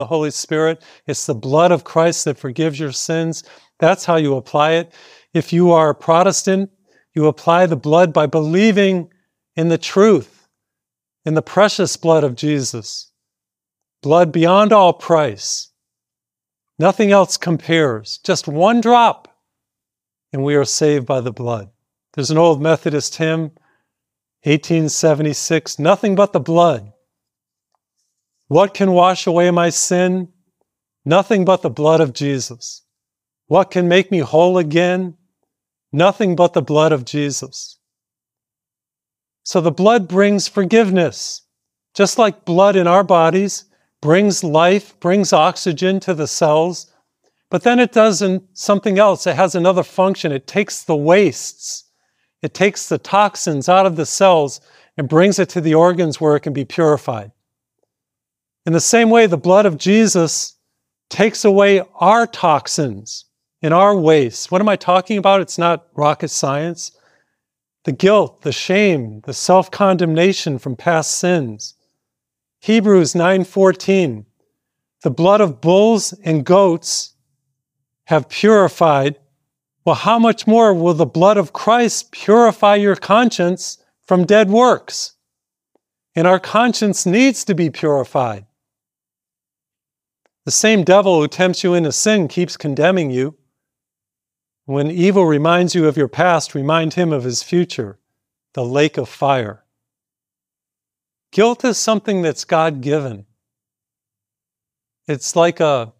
the Holy Spirit. It's the blood of Christ that forgives your sins. That's how you apply it. If you are a Protestant, you apply the blood by believing in the truth, in the precious blood of Jesus. Blood beyond all price. Nothing else compares. Just one drop, and we are saved by the blood. There's an old Methodist hymn, 1876, nothing but the blood. What can wash away my sin? Nothing but the blood of Jesus. What can make me whole again? Nothing but the blood of Jesus. So the blood brings forgiveness. Just like blood in our bodies brings life, brings oxygen to the cells, but then it does something else. It has another function. It takes the wastes. It takes the toxins out of the cells and brings it to the organs where it can be purified. In the same way, the blood of Jesus takes away our toxins and our waste. What am I talking about? It's not rocket science. The guilt, the shame, the self-condemnation from past sins. Hebrews 9:14, the blood of bulls and goats have purified. Well, how much more will the blood of Christ purify your conscience from dead works? And our conscience needs to be purified. The same devil who tempts you into sin keeps condemning you. When evil reminds you of your past, remind him of his future, the lake of fire. Guilt is something that's God-given. It's like the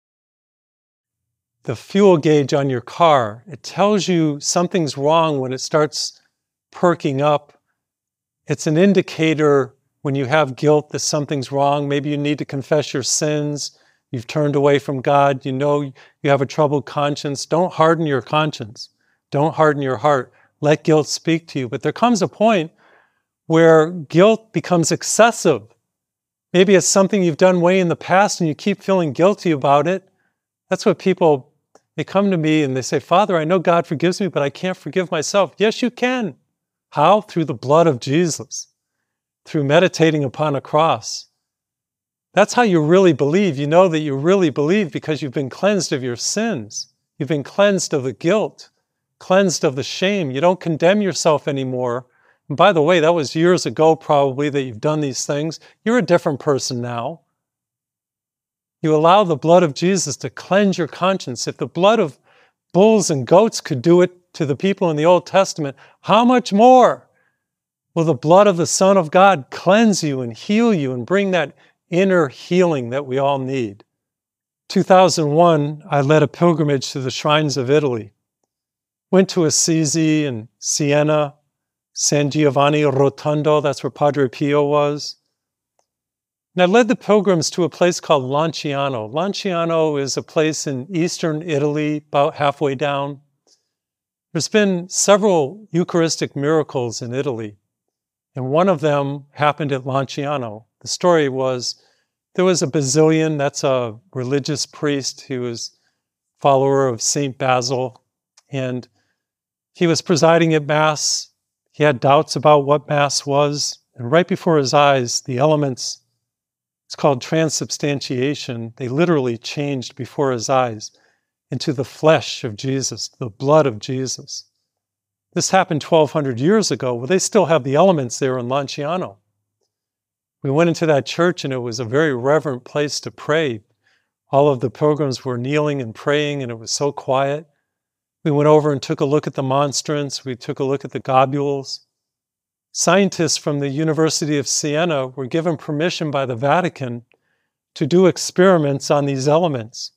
fuel gauge on your car. It tells you something's wrong when it starts perking up. It's an indicator when you have guilt that something's wrong. Maybe you need to confess your sins. You've turned away from God. You know you have a troubled conscience. Don't harden your conscience. Don't harden your heart. Let guilt speak to you. But there comes a point where guilt becomes excessive. Maybe it's something you've done way in the past and you keep feeling guilty about it. That's what people, they come to me and they say, Father, I know God forgives me, but I can't forgive myself. Yes, you can. How? Through the blood of Jesus, through meditating upon a cross. That's how you really believe. You know that you really believe because you've been cleansed of your sins. You've been cleansed of the guilt, cleansed of the shame. You don't condemn yourself anymore. And by the way, that was years ago probably that you've done these things. You're a different person now. You allow the blood of Jesus to cleanse your conscience. If the blood of bulls and goats could do it to the people in the Old Testament, how much more will the blood of the Son of God cleanse you and heal you and bring that inner healing that we all need? 2001, I led a pilgrimage to the shrines of Italy. Went to Assisi and Siena, San Giovanni Rotondo, that's where Padre Pio was. And I led the pilgrims to a place called Lanciano. Lanciano is a place in eastern Italy, about halfway down. There's been several Eucharistic miracles in Italy, and one of them happened at Lanciano. The story was, there was a Basilian, that's a religious priest who was a follower of St. Basil, and he was presiding at Mass. He had doubts about what Mass was, and right before his eyes, the elements, it's called transubstantiation, they literally changed before his eyes into the flesh of Jesus, the blood of Jesus. This happened 1,200 years ago. Well, they still have the elements there in Lanciano. We went into that church and it was a very reverent place to pray. All of the pilgrims were kneeling and praying and it was so quiet. We went over and took a look at the monstrance. We took a look at the globules. Scientists from the University of Siena were given permission by the Vatican to do experiments on these elements.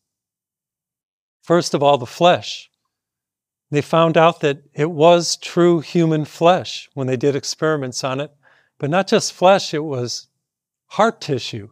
First of all, the flesh. They found out that it was true human flesh when they did experiments on it, but not just flesh, it was heart tissue.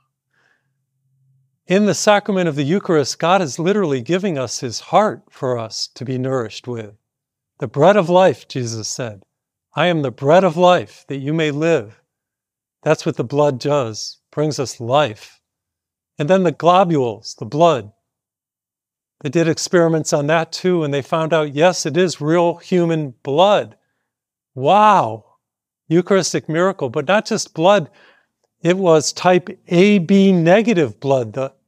In the sacrament of the Eucharist, God is literally giving us his heart for us to be nourished with. The bread of life, Jesus said. I am the bread of life that you may live. That's what the blood does, brings us life. And then the globules, the blood. They did experiments on that too, and they found out, yes, it is real human blood. Wow! Eucharistic miracle, but not just blood. It was type AB negative blood, the